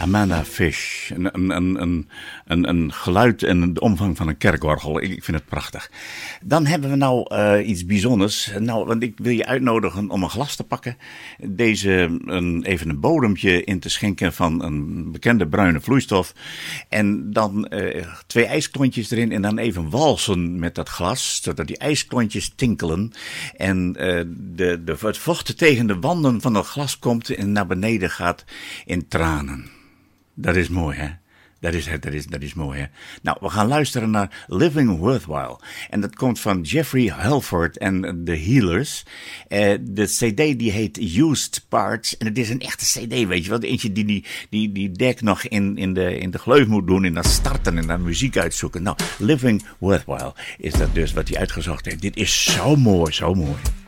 Amanda Fish. Een geluid en de omvang van een kerkorgel. Ik vind het prachtig. Dan hebben we nou iets bijzonders. Nou, want ik wil je uitnodigen om een glas te pakken. Even een bodempje in te schenken van een bekende bruine vloeistof. En dan 2 ijsklontjes erin. En dan even walsen met dat glas. Zodat die ijsklontjes tinkelen. En het vocht tegen de wanden van het glas komt en naar beneden gaat in tranen. Dat is mooi, hè? Dat is mooi, hè? Nou, we gaan luisteren naar Living Worthwhile. En dat komt van Jeffrey Halford en The Healers. De cd die heet Used Parts. En het is een echte cd, weet je wel. Eentje die dek nog in de gleuf moet doen. En dan starten en dan muziek uitzoeken. Nou, Living Worthwhile is dat dus wat hij uitgezocht heeft. Dit is zo mooi, zo mooi.